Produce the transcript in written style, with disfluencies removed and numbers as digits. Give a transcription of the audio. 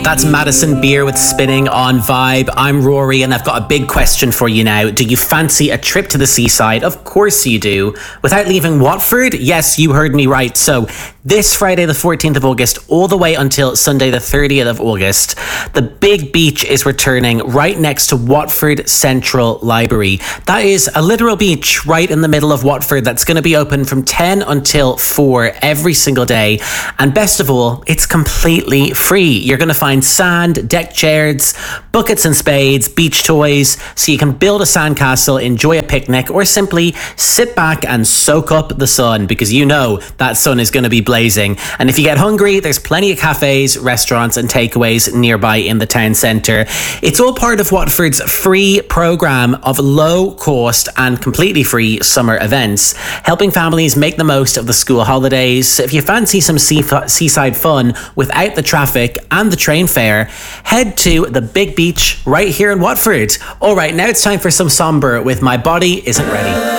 That's Madison Beer with Spinning on Vibe. I'm Rory and I've got a big question for you now. Do you fancy a trip to the seaside? Of course you do. Without leaving Watford? Yes, you heard me right. So this Friday the 14th of August all the way until Sunday the 30th of August, the Big Beach is returning right next to Watford Central Library. That is a literal beach right in the middle of Watford that's going to be open from 10 until 4 every single day. And best of all, it's completely free. You're going to find sand, deck chairs, buckets and spades, beach toys, so you can build a sandcastle, enjoy a picnic, or simply sit back and soak up the sun, because you know that sun is going to be blazing. And if you get hungry, there's plenty of cafes, restaurants and takeaways nearby in the town centre. It's all part of Watford's free programme of low cost and completely free summer events, helping families make the most of the school holidays. If you fancy some seaside fun without the traffic and the train fare, head to the Big Beach right here in Watford. All right, now it's time for some somber with My Body Isn't Ready.